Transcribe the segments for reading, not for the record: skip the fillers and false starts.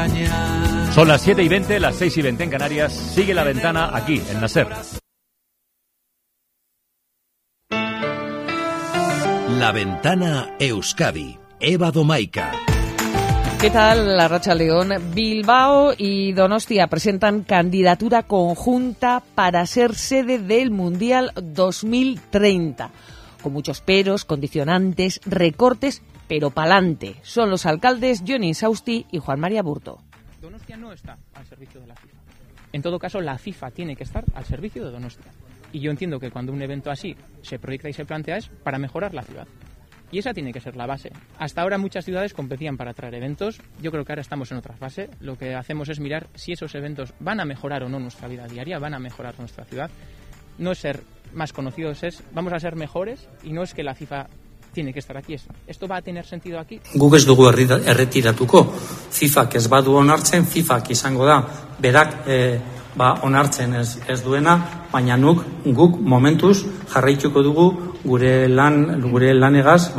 engañar. Son las 7:20, las 6:20 en Canarias. Sigue La Ventana aquí, en la SER. La Ventana Euskadi. Eva Domaica. ¿Qué tal, Arratsaldeon? Bilbao y Donostia presentan candidatura conjunta para ser sede del Mundial 2030. Con muchos peros, condicionantes, recortes, pero pa'lante. Son los alcaldes Jon Insausti y Juan María Burto. Donostia no está al servicio de la FIFA. En todo caso, la FIFA tiene que estar al servicio de Donostia. Y yo entiendo que cuando un evento así se proyecta y se plantea es para mejorar la ciudad. Y esa tiene que ser la base. Hasta ahora muchas ciudades competían para traer eventos. Yo creo que ahora estamos en otra fase. Lo que hacemos es mirar si esos eventos van a mejorar o no nuestra vida diaria, van a mejorar nuestra ciudad. No es ser más conocidos, es vamos a ser mejores, y no es que la FIFA tiene que estar aquí. ¿Esto va a tener sentido aquí? Guk ez dugu erretiratuko. FIFak ez badu onartzen, FIFak izango da berak onartzen ez duena, baina guk momentuz jarraituko dugu gure lanegaz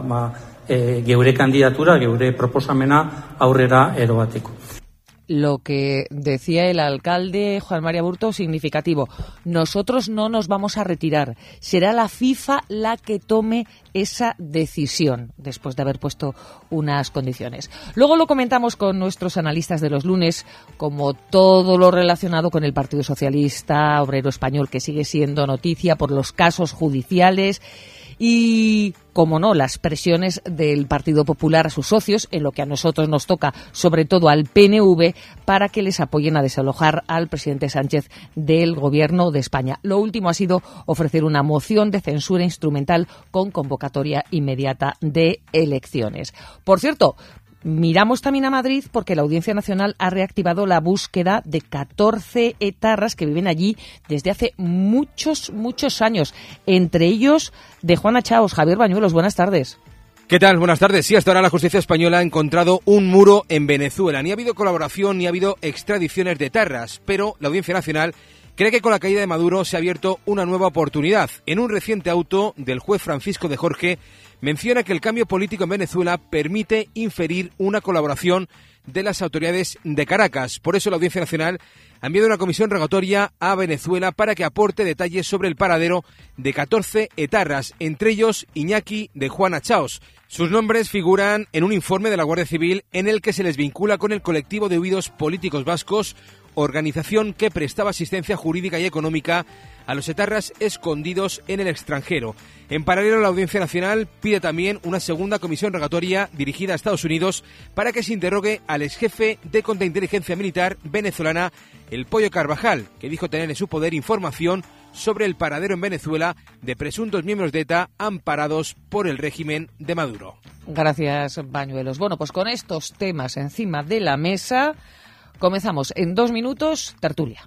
geure kandidatura, geure proposamena aurrera erobateko. Lo que decía el alcalde Juan María Burto, significativo. Nosotros no nos vamos a retirar. Será la FIFA la que tome esa decisión, después de haber puesto unas condiciones. Luego lo comentamos con nuestros analistas de los lunes, como todo lo relacionado con el Partido Socialista Obrero Español, que sigue siendo noticia por los casos judiciales y, como no, las presiones del Partido Popular a sus socios, en lo que a nosotros nos toca, sobre todo al PNV, para que les apoyen a desalojar al presidente Sánchez del Gobierno de España. Lo último ha sido ofrecer una moción de censura instrumental con convocatoria inmediata de elecciones. Por cierto, miramos también a Madrid porque la Audiencia Nacional ha reactivado la búsqueda de 14 etarras que viven allí desde hace muchos años. Entre ellos de Juana Chaos. Javier Bañuelos, buenas tardes. ¿Qué tal? Buenas tardes. Sí, hasta ahora la justicia española ha encontrado un muro en Venezuela. Ni ha habido colaboración ni ha habido extradiciones de etarras, pero la Audiencia Nacional cree que con la caída de Maduro se ha abierto una nueva oportunidad. En un reciente auto del juez Francisco de Jorge menciona que el cambio político en Venezuela permite inferir una colaboración de las autoridades de Caracas. Por eso la Audiencia Nacional ha enviado una comisión rogatoria a Venezuela para que aporte detalles sobre el paradero de 14 etarras, entre ellos Iñaki de Juana Chaos. Sus nombres figuran en un informe de la Guardia Civil en el que se les vincula con el colectivo de huidos políticos vascos, organización que prestaba asistencia jurídica y económica a los etarras escondidos en el extranjero. En paralelo, la Audiencia Nacional pide también una segunda comisión rogatoria dirigida a Estados Unidos para que se interrogue al exjefe de contrainteligencia militar venezolana, el Pollo Carvajal, que dijo tener en su poder información sobre el paradero en Venezuela de presuntos miembros de ETA amparados por el régimen de Maduro. Gracias, Bañuelos. Bueno, pues con estos temas encima de la mesa, comenzamos en 2 minutos, tertulia.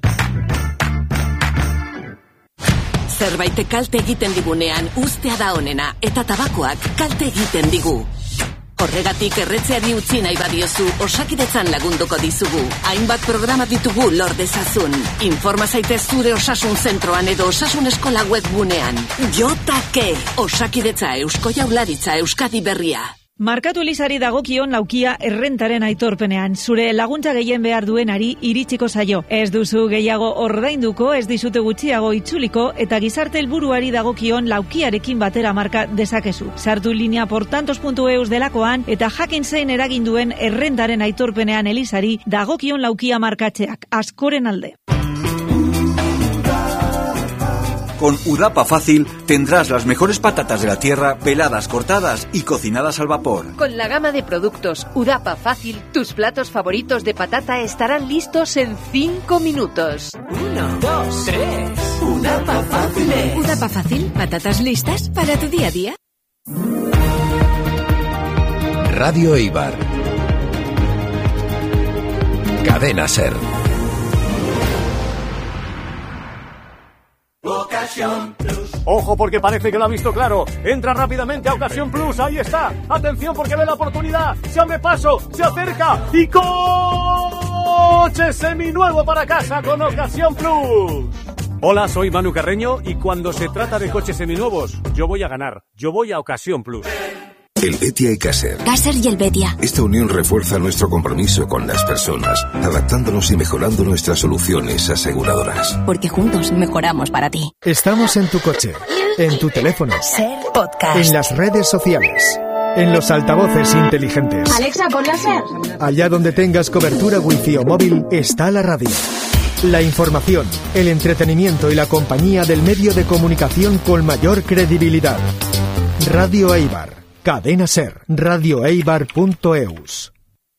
Zerbait kalte egiten digunean ustea da onena eta tabakoak kalte egiten digu. Horregatik erretzeari utzi nahi badiozu, Osakidetzan lagunduko dizugu. Hainbat programa ditugu lor dezazun. Informa zaitez zure osasun zentroan edo osasun eskola webgunean. Jotake, Osakidetza Eusko Jaurlaritza Euskadi Berria. Markatu Elizari dagokion laukia errentaren aitorpenean. Zure laguntza gehien behar duenari iritsiko zaio. Ez duzu gehiago ordainduko, ez dizute gutxiago itzuliko, eta gizarte helburuari dagokion laukiarekin batera marka dezakezu. Sartu linea portantos.eus delakoan, eta jakin zein eragin duen errentaren aitorpenean Elizari dagokion laukia markatzeak. Askoren alde. Con Udapa Fácil tendrás las mejores patatas de la tierra peladas, cortadas y cocinadas al vapor. Con la gama de productos Udapa Fácil, tus platos favoritos de patata estarán listos en 5 minutos. 1, 2, 3. Udapa Fácil. Udapa Fácil, patatas listas para tu día a día. Radio Eibar. Cadena SER. Ojo, porque parece que lo ha visto claro. Entra rápidamente a Ocasión Plus. Ahí está. Atención, porque ve la oportunidad. Se abre paso, se acerca y coche seminuevo para casa con Ocasión Plus. Hola, soy Manu Carreño y cuando se trata de coches seminuevos, yo voy a ganar. Yo voy a Ocasión Plus. El Betia y Caser. Caser y el Betia. Esta unión refuerza nuestro compromiso con las personas, adaptándonos y mejorando nuestras soluciones aseguradoras. Porque juntos mejoramos para ti. Estamos en tu coche, en tu teléfono, Ser Podcast, en las redes sociales, en los altavoces inteligentes. Alexa, ponla Ser. Allá donde tengas cobertura wifi o móvil, está la radio. La información, el entretenimiento y la compañía del medio de comunicación con mayor credibilidad. Radio Eibar. Cadena Ser. radioeibar.eus.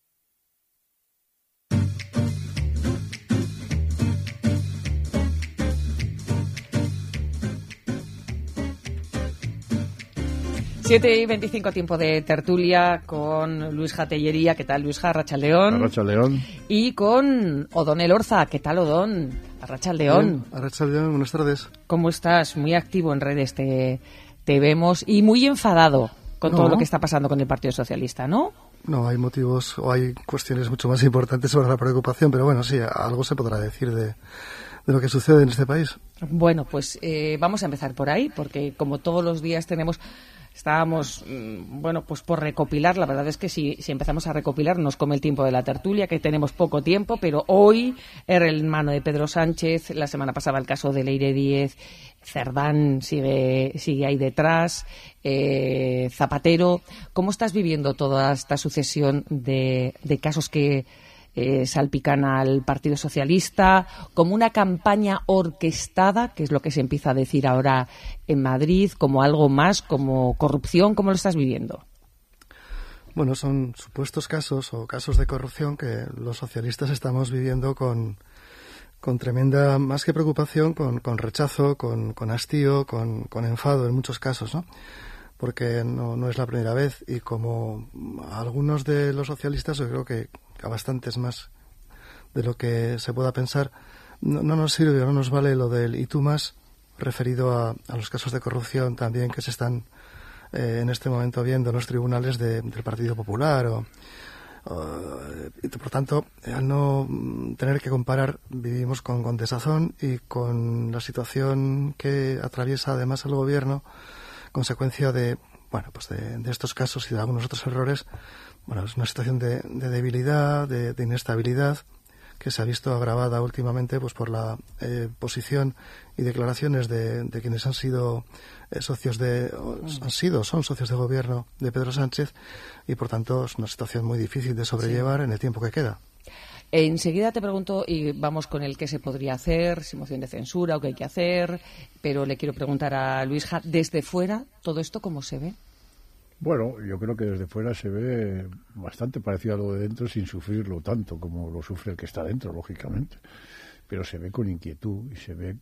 Siete y 25, tiempo de tertulia con Luisja Tellería. ¿Qué tal, Luisja? Arratsaldeon. Arratsaldeon. Y con Odón Elorza. ¿Qué tal, Odón? Arratsaldeon. Arratsaldeon, buenas tardes. ¿Cómo estás? Muy activo en redes, te vemos. Y muy enfadado con todo lo que está pasando con el Partido Socialista, ¿no? No, hay motivos o hay cuestiones mucho más importantes sobre la preocupación, pero bueno, sí, algo se podrá decir de lo que sucede en este país. Bueno, pues vamos a empezar por ahí, porque como todos los días estábamos, bueno, pues por recopilar. La verdad es que si empezamos a recopilar nos come el tiempo de la tertulia, que tenemos poco tiempo, pero hoy era el hermano de Pedro Sánchez, la semana pasada el caso de Leire Díez, Cerdán sigue ahí detrás, Zapatero. ¿Cómo estás viviendo toda esta sucesión de casos que salpican al Partido Socialista, como una campaña orquestada, que es lo que se empieza a decir ahora en Madrid, como algo más, como corrupción? ¿Cómo lo estás viviendo? Bueno, son supuestos casos o casos de corrupción que los socialistas estamos viviendo con tremenda, más que preocupación, con rechazo, con hastío, con enfado en muchos casos, ¿no? Porque no es la primera vez, y como algunos de los socialistas, yo creo que a bastantes más de lo que se pueda pensar, no nos sirve, no nos vale lo del y tú más, referido a los casos de corrupción también que se están en este momento viendo en los tribunales del Partido Popular. Y por tanto, al no tener que comparar, vivimos con desazón y con la situación que atraviesa además el gobierno, consecuencia de estos casos y de algunos otros errores. Bueno, es una situación de debilidad, de inestabilidad, que se ha visto agravada últimamente pues por la posición y declaraciones de quienes han sido son socios de gobierno de Pedro Sánchez, y por tanto es una situación muy difícil de sobrellevar en el tiempo que queda. Enseguida te pregunto, y vamos con el qué se podría hacer, si moción de censura o qué hay que hacer, pero le quiero preguntar a Luisja, desde fuera, ¿todo esto cómo se ve? Bueno, yo creo que desde fuera se ve bastante parecido a lo de dentro, sin sufrirlo tanto como lo sufre el que está dentro, lógicamente. Pero se ve con inquietud y se ve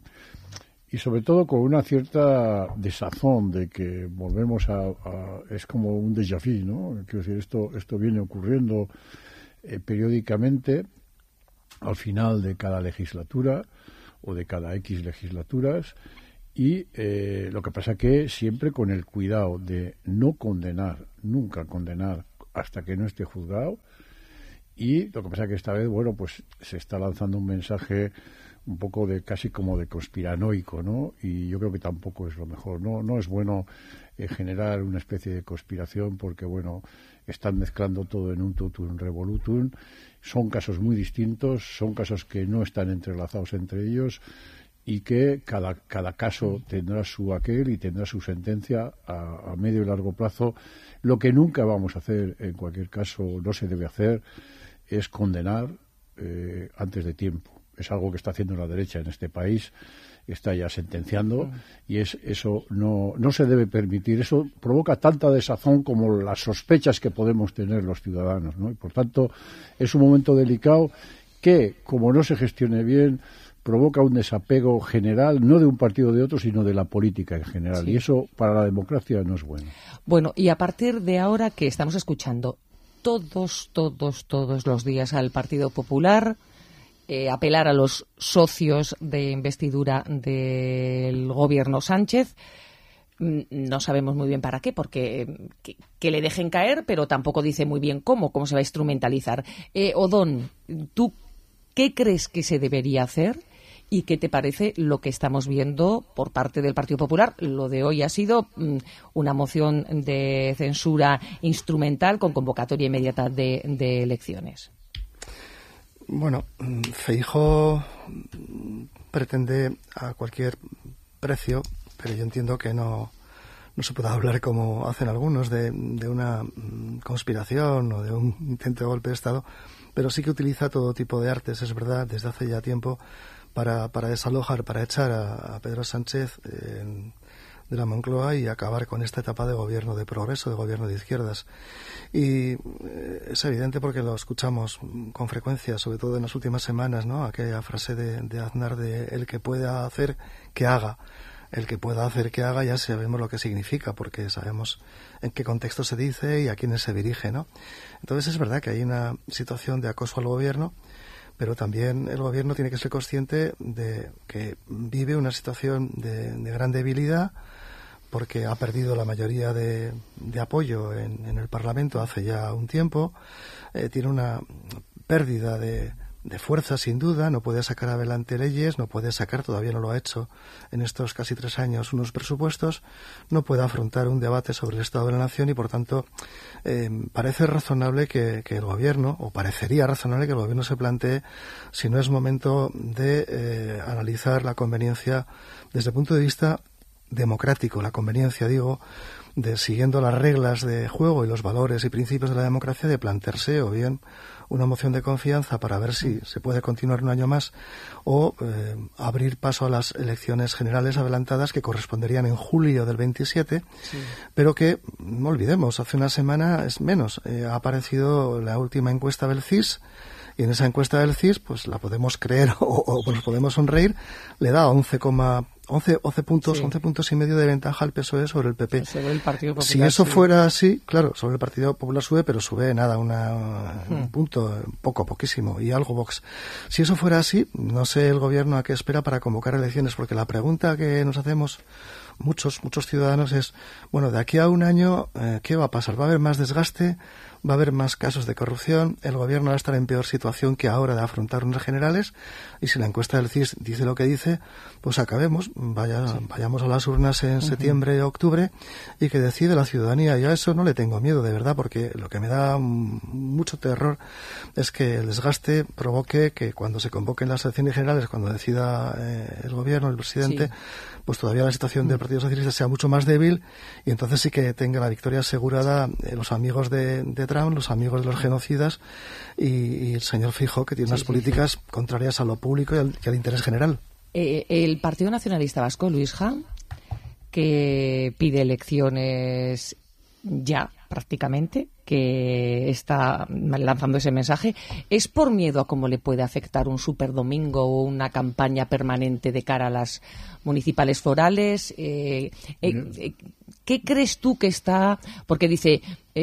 y sobre todo con una cierta desazón de que volvemos es como un déjà vu, ¿no? Quiero decir, esto viene ocurriendo periódicamente al final de cada legislatura o de cada X legislaturas. Y lo que pasa que siempre con el cuidado de no condenar, nunca condenar hasta que no esté juzgado. Y lo que pasa que esta vez, bueno, pues se está lanzando un mensaje un poco casi como de conspiranoico, ¿no? Y yo creo que tampoco es lo mejor. No es bueno generar una especie de conspiración, porque, bueno, están mezclando todo en un totum revolutum. Son casos muy distintos, son casos que no están entrelazados entre ellos, y que cada caso tendrá su aquel y tendrá su sentencia a medio y largo plazo. Lo que nunca vamos a hacer, en cualquier caso, no se debe hacer, es condenar antes de tiempo. Es algo que está haciendo la derecha en este país, está ya sentenciando, y eso no se debe permitir. Eso provoca tanta desazón como las sospechas que podemos tener los ciudadanos, ¿no? Y por tanto es un momento delicado que, como no se gestione bien, provoca un desapego general, no de un partido o de otro, sino de la política en general. Sí. Y eso para la democracia no es bueno. Bueno, y a partir de ahora que estamos escuchando todos los días al Partido Popular, apelar a los socios de investidura del gobierno Sánchez, no sabemos muy bien para qué, porque que le dejen caer, pero tampoco dice muy bien cómo se va a instrumentalizar. Odón, ¿tú qué crees que se debería hacer? ¿Y qué te parece lo que estamos viendo por parte del Partido Popular? Lo de hoy ha sido una moción de censura instrumental con convocatoria inmediata de elecciones. Bueno, Feijóo pretende a cualquier precio, pero yo entiendo que no se puede hablar, como hacen algunos, de una conspiración o de un intento de golpe de Estado, pero sí que utiliza todo tipo de artes, es verdad, desde hace ya tiempo, para desalojar, para echar a Pedro Sánchez de la Moncloa y acabar con esta etapa de gobierno de progreso, de gobierno de izquierdas. Y es evidente porque lo escuchamos con frecuencia, sobre todo en las últimas semanas, ¿no? Aquella frase de Aznar de el que pueda hacer, que haga. El que pueda hacer que haga, ya sabemos lo que significa, porque sabemos en qué contexto se dice y a quiénes se dirige, ¿no? Entonces es verdad que hay una situación de acoso al gobierno, pero también el gobierno tiene que ser consciente de que vive una situación de gran debilidad, porque ha perdido la mayoría de apoyo en el Parlamento hace ya un tiempo, tiene una pérdida de fuerza, sin duda, no puede sacar adelante leyes, no puede sacar, todavía no lo ha hecho en estos casi 3 años, unos presupuestos, no puede afrontar un debate sobre el Estado de la Nación y, por tanto, parece razonable que el Gobierno, o parecería razonable que el Gobierno se plantee si no es momento de analizar la conveniencia desde el punto de vista democrático, la conveniencia, digo, de siguiendo las reglas de juego y los valores y principios de la democracia, de plantearse o bien una moción de confianza para ver si se puede continuar un año más o abrir paso a las elecciones generales adelantadas que corresponderían en julio del 27, sí. Pero que, no olvidemos, hace una semana es menos, ha aparecido la última encuesta del CIS. Y en esa encuesta del CIS, pues la podemos creer o nos podemos sonreír, le da 11 puntos, sí. 11 puntos y medio de ventaja al PSOE sobre el PP. Sobre el Partido Popular. Si eso fuera así, claro, sobre el Partido Popular sube, pero sube nada, un punto, poquísimo, y algo Vox. Si eso fuera así, no sé el Gobierno a qué espera para convocar elecciones, porque la pregunta que nos hacemos muchos ciudadanos es, bueno, de aquí a un año, ¿qué va a pasar? ¿Va a haber más desgaste? ¿Va a haber más casos de corrupción? ¿El Gobierno va a estar en peor situación que ahora de afrontar unas generales? Y si la encuesta del CIS dice lo que dice, pues acabemos, vayamos a las urnas en septiembre o octubre y que decide la ciudadanía. Yo a eso no le tengo miedo, de verdad, porque lo que me da mucho terror es que el desgaste provoque que cuando se convoquen las elecciones generales, cuando decida el Gobierno, el presidente, sí. Pues todavía la situación del Partido Socialista sea mucho más débil y entonces sí que tenga la victoria asegurada los amigos de Trump, los amigos de los genocidas y el señor Feijóo, que tiene unas políticas contrarias a lo público y al interés general. El Partido Nacionalista Vasco, Luisja, que pide elecciones ya prácticamente, que está lanzando ese mensaje, ¿es por miedo a cómo le puede afectar un superdomingo o una campaña permanente de cara a las municipales forales? ¿Qué crees tú que está? Porque dice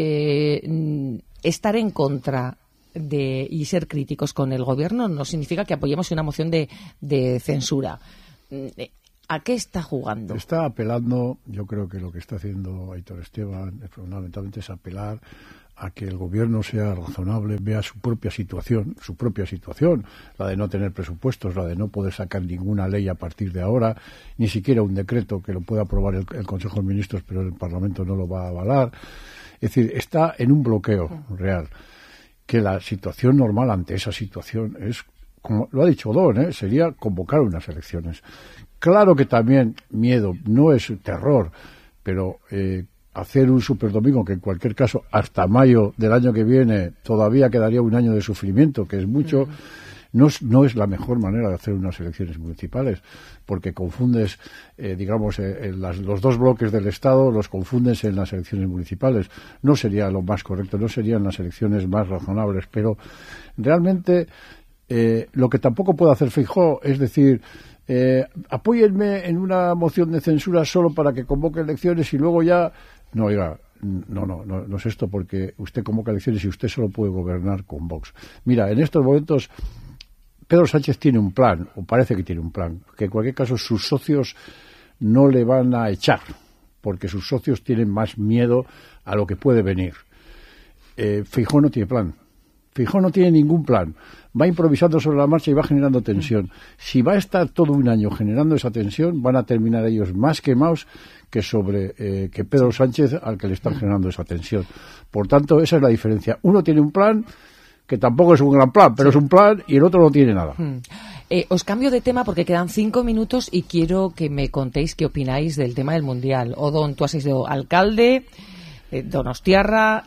estar en contra y ser críticos con el Gobierno no significa que apoyemos una moción de censura. ¿A qué está jugando? Está apelando, yo creo que lo que está haciendo Aitor Esteban fundamentalmente es apelar a que el Gobierno sea razonable, vea su propia situación, la de no tener presupuestos, la de no poder sacar ninguna ley a partir de ahora, ni siquiera un decreto que lo pueda aprobar el Consejo de Ministros, pero el Parlamento no lo va a avalar. Es decir, está en un bloqueo real, que la situación normal ante esa situación es, como lo ha dicho Odón, sería convocar unas elecciones. Claro que también miedo, no es terror, pero hacer un superdomingo que en cualquier caso hasta mayo del año que viene todavía quedaría un año de sufrimiento, que es mucho, no es la mejor manera de hacer unas elecciones municipales, porque confundes, los dos bloques del Estado los confundes en las elecciones municipales. No sería lo más correcto, no serían las elecciones más razonables, pero realmente lo que tampoco puede hacer Feijóo es decir, apóyenme en una moción de censura solo para que convoque elecciones y luego ya... No, oiga, no es esto, porque usted convoca elecciones y usted solo puede gobernar con Vox. Mira, en estos momentos Pedro Sánchez tiene un plan, o parece que tiene un plan, que en cualquier caso sus socios no le van a echar, porque sus socios tienen más miedo a lo que puede venir. Feijóo no tiene plan. Feijóo no tiene ningún plan, va improvisando sobre la marcha y va generando tensión. Si va a estar todo un año generando esa tensión, van a terminar ellos más quemados que que Pedro Sánchez, al que le están generando esa tensión. Por tanto, esa es la diferencia. Uno tiene un plan que tampoco es un gran plan, pero es un plan, y el otro no tiene nada. Os cambio de tema porque quedan 5 minutos y quiero que me contéis qué opináis del tema del Mundial. Odón, tú has sido alcalde donostiarra,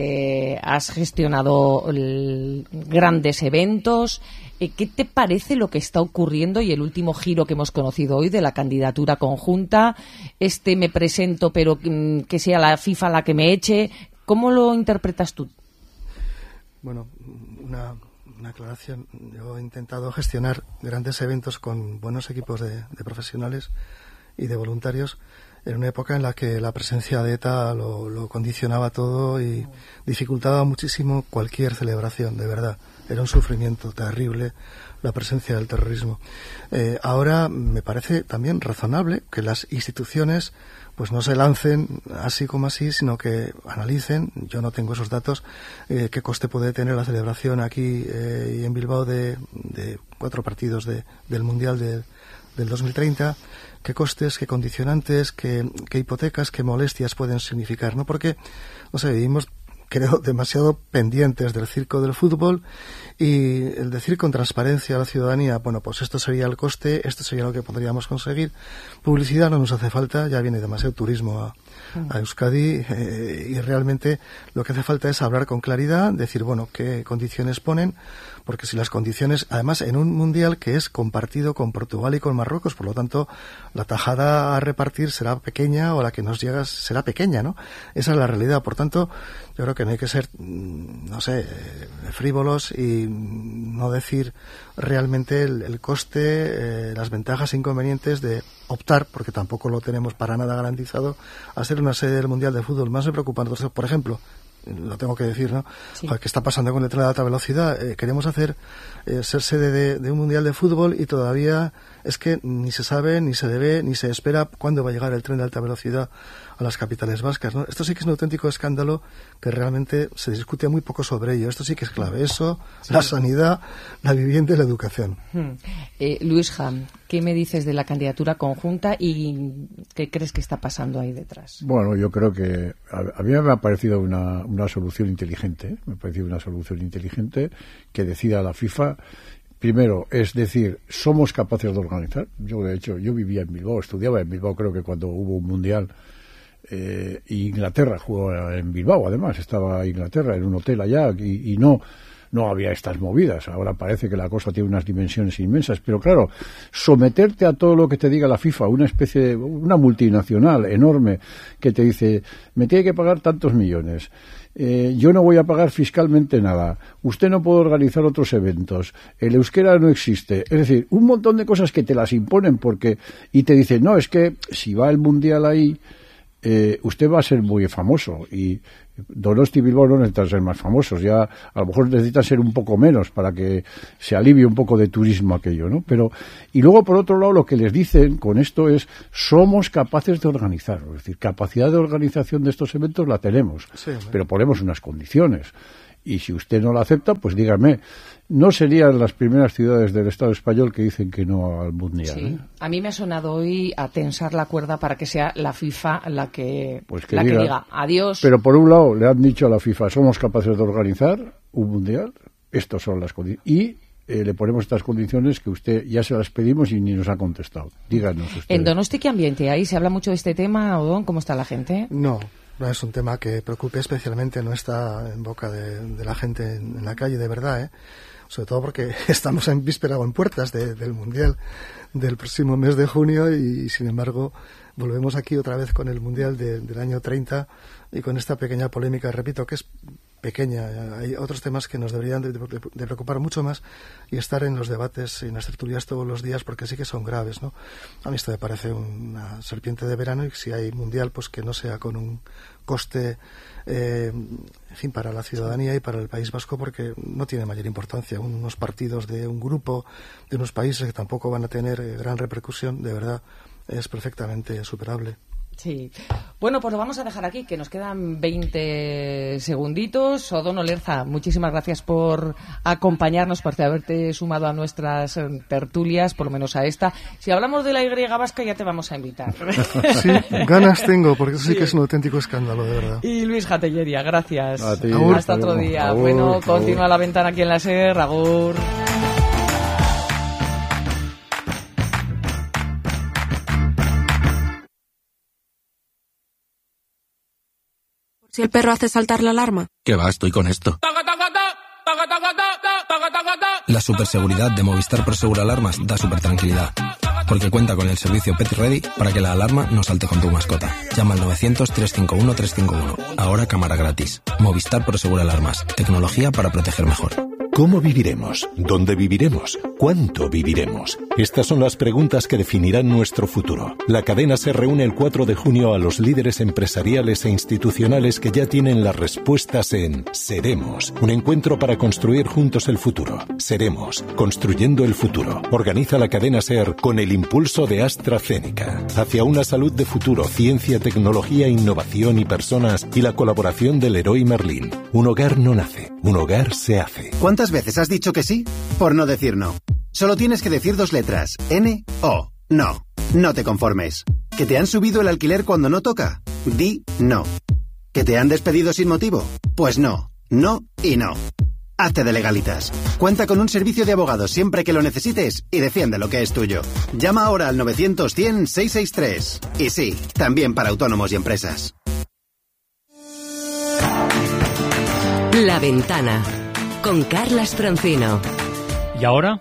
has gestionado grandes eventos. ¿Qué te parece lo que está ocurriendo y el último giro que hemos conocido hoy de la candidatura conjunta? Me presento, pero que sea la FIFA la que me eche. ¿Cómo lo interpretas tú? Bueno, una aclaración. Yo he intentado gestionar grandes eventos con buenos equipos de profesionales y de voluntarios en una época en la que la presencia de ETA lo condicionaba todo y dificultaba muchísimo cualquier celebración, de verdad. Era un sufrimiento terrible la presencia del terrorismo. Ahora me parece también razonable que las instituciones pues no se lancen así como así, sino que analicen, yo no tengo esos datos, qué coste puede tener la celebración aquí y en Bilbao de 4 partidos del Mundial del 2030, qué costes, qué condicionantes, qué hipotecas, qué molestias pueden significar, ¿no? Porque, no sé, vivimos, creo, demasiado pendientes del circo del fútbol, y el decir con transparencia a la ciudadanía, bueno, pues esto sería el coste, esto sería lo que podríamos conseguir. Publicidad no nos hace falta, ya viene demasiado turismo a Euskadi, y realmente lo que hace falta es hablar con claridad, decir, bueno, qué condiciones ponen, porque si las condiciones, además en un mundial que es compartido con Portugal y con Marruecos, por lo tanto la tajada a repartir será pequeña, o la que nos llega será pequeña, ¿no? Esa es la realidad. Por tanto, yo creo que no hay que ser, no sé, frívolos y no decir realmente el coste, las ventajas e inconvenientes de optar, porque tampoco lo tenemos para nada garantizado, a ser una sede del Mundial de Fútbol. Más me preocupa, entonces, por ejemplo, lo tengo que decir, ¿no? Sí. ¿Qué está pasando con el tren de alta velocidad? Queremos ser sede de un Mundial de Fútbol y todavía es que ni se sabe, ni se debe, ni se espera cuándo va a llegar el tren de alta velocidad a las capitales vascas, ¿no? Esto sí que es un auténtico escándalo que realmente se discute muy poco sobre ello. Esto sí que es clave. Eso, sí. La sanidad, la vivienda y la educación. Luis Ham, ¿qué me dices de la candidatura conjunta y qué crees que está pasando ahí detrás? Bueno, yo creo que a mí me ha parecido una solución inteligente. Me ha parecido una solución inteligente que decida la FIFA. Primero, es decir, somos capaces de organizar. Yo, de hecho, yo vivía en Bilbao, estudiaba en Bilbao, creo que cuando hubo un mundial. Inglaterra jugó en Bilbao, además estaba Inglaterra en un hotel allá y no había estas movidas. Ahora parece que la cosa tiene unas dimensiones inmensas, pero claro, someterte a todo lo que te diga la FIFA, una multinacional enorme que te dice, me tiene que pagar tantos millones, yo no voy a pagar fiscalmente nada, usted no puede organizar otros eventos, el euskera no existe, es decir, un montón de cosas que te las imponen y te dicen, no, es que si va el mundial ahí, usted va a ser muy famoso, y Donosti y Bilbao no necesitan ser más famosos, ya a lo mejor necesitan ser un poco menos para que se alivie un poco de turismo aquello, ¿no? Y luego, por otro lado, lo que les dicen con esto es, somos capaces de organizar, es decir, capacidad de organización de estos eventos la tenemos, sí, pero ponemos unas condiciones. Y si usted no la acepta, pues dígame, no serían las primeras ciudades del Estado español que dicen que no al Mundial. Sí. A mí me ha sonado hoy a tensar la cuerda para que sea la FIFA la que diga adiós. Pero por un lado le han dicho a la FIFA, somos capaces de organizar un Mundial, estas son las condiciones, y le ponemos estas condiciones que usted ya se las pedimos y ni nos ha contestado. Díganos usted. ¿En Donosti qué ambiente hay? ¿Se habla mucho de este tema, Odón? ¿Cómo está la gente? No es un tema que preocupe especialmente, no está en boca de la gente en la calle, de verdad, ¿eh? Sobre todo porque estamos en víspera o en puertas del Mundial del próximo mes de junio y sin embargo volvemos aquí otra vez con el Mundial del año 30 y con esta pequeña polémica, repito, que es pequeña. Hay otros temas que nos deberían de preocupar mucho más y estar en los debates y en las tertulias todos los días, porque sí que son graves, ¿no? A mí esto me parece una serpiente de verano, y si hay mundial, pues que no sea con un coste en fin, para la ciudadanía y para el País Vasco, porque no tiene mayor importancia. Unos partidos de un grupo de unos países que tampoco van a tener gran repercusión, de verdad, es perfectamente superable. Sí. Bueno, pues lo vamos a dejar aquí, que nos quedan 20 segunditos. O'Donnell Lerza, muchísimas gracias por acompañarnos, por haberte sumado a nuestras tertulias, por lo menos a esta. Si hablamos de la Y vasca, ya te vamos a invitar. Sí, ganas tengo, porque eso sí que es un auténtico escándalo, de verdad. Y Luis Jatelleria, gracias. A ti. Hasta otro día. Agur, bueno, agur. continúa La Ventana aquí en la SER. Agur. Si el perro hace saltar la alarma. ¿Qué va? Estoy con esto. La superseguridad de Movistar Prosegur Alarmas da super tranquilidad, porque cuenta con el servicio Pet Ready para que la alarma no salte con tu mascota. Llama al 900-351-351. Ahora cámara gratis. Movistar Prosegur Alarmas. Tecnología para proteger mejor. ¿Cómo viviremos? ¿Dónde viviremos? ¿Cuánto viviremos? Estas son las preguntas que definirán nuestro futuro. La cadena se reúne el 4 de junio a los líderes empresariales e institucionales que ya tienen las respuestas en Seremos, un encuentro para construir juntos el futuro. Seremos, construyendo el futuro. Organiza la cadena SER con el impulso de AstraZeneca. Hacia una salud de futuro, ciencia, tecnología, innovación y personas, y la colaboración del Leroy Merlin. Un hogar no nace, un hogar se hace. ¿Cuántas veces has dicho que sí? Por no decir no. Solo tienes que decir 2 letras. N-O. No. No te conformes. ¿Que te han subido el alquiler cuando no toca? Di no. ¿Que te han despedido sin motivo? Pues no. No y no. Hazte de Legalitas. Cuenta con un servicio de abogados siempre que lo necesites y defiende lo que es tuyo. Llama ahora al 900-100-663. Y sí, también para autónomos y empresas. La Ventana con Carlas Francino. ¿Y ahora?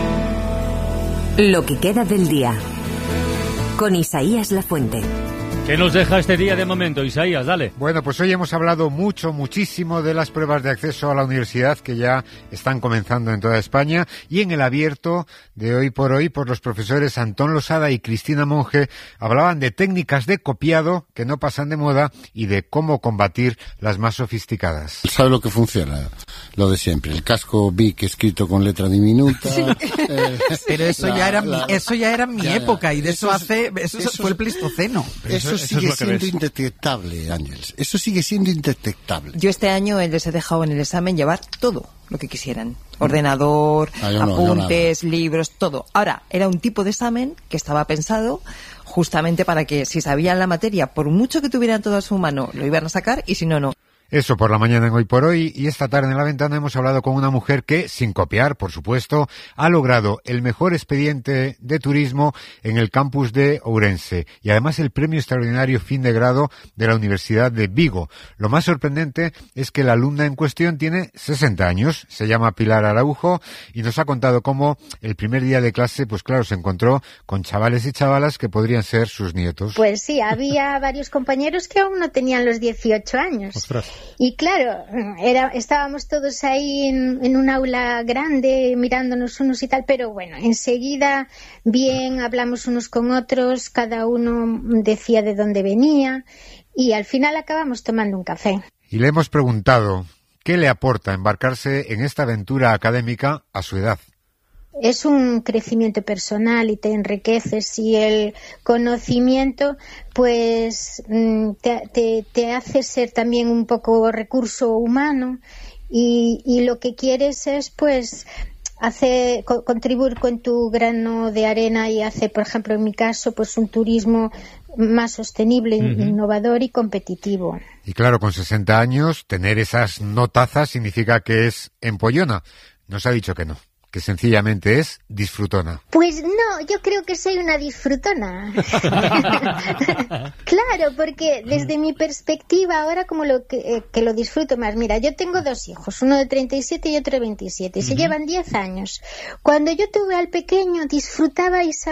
Lo que queda del día. Con Isaías Lafuente. ¿Qué nos deja este día de momento, Isaías? Dale. Bueno, pues hoy hemos hablado muchísimo de las pruebas de acceso a la universidad que ya están comenzando en toda España, y en el abierto de Hoy por Hoy, por los profesores Antón Losada y Cristina Monge, hablaban de técnicas de copiado que no pasan de moda y de cómo combatir las más sofisticadas. ¿Sabe lo que funciona? Lo de siempre, el casco Bic escrito con letra diminuta. Sí. Pero eso ya era en mi época, y de eso fue el Pleistoceno. Eso sigue siendo indetectable, Ángeles. Eso sigue siendo indetectable. Yo este año les he dejado en el examen llevar todo lo que quisieran. Ordenador, apuntes, libros, todo. Ahora, era un tipo de examen que estaba pensado justamente para que, si sabían la materia, por mucho que tuvieran todo a su mano, lo iban a sacar, y si no, no. Eso por la mañana en Hoy por Hoy, y esta tarde en La Ventana hemos hablado con una mujer que, sin copiar, por supuesto, ha logrado el mejor expediente de turismo en el campus de Ourense, y además el premio extraordinario fin de grado de la Universidad de Vigo. Lo más sorprendente es que la alumna en cuestión tiene 60 años, se llama Pilar Araujo, y nos ha contado cómo el primer día de clase, pues claro, se encontró con chavales y chavalas que podrían ser sus nietos. Pues sí, había varios compañeros que aún no tenían los 18 años. Ostras. Y claro, estábamos todos ahí en un aula grande mirándonos unos y tal, pero bueno, enseguida bien, hablamos unos con otros, cada uno decía de dónde venía, y al final acabamos tomando un café. Y le hemos preguntado qué le aporta embarcarse en esta aventura académica a su edad. Es un crecimiento personal y te enriqueces, y el conocimiento pues te hace ser también un poco recurso humano, y lo que quieres es pues contribuir con tu grano de arena y hacer, por ejemplo, en mi caso, pues un turismo más sostenible, innovador y competitivo. Y claro, con 60 años, tener esas notazas significa que es empollona. Nos ha dicho que no, que sencillamente es disfrutona. Pues no, yo creo que soy una disfrutona. Claro, porque desde mi perspectiva ahora como que lo disfruto más. Mira, yo tengo 2 hijos, uno de 37 y otro de 27, y se llevan 10 años. Cuando yo tuve al pequeño disfrutaba y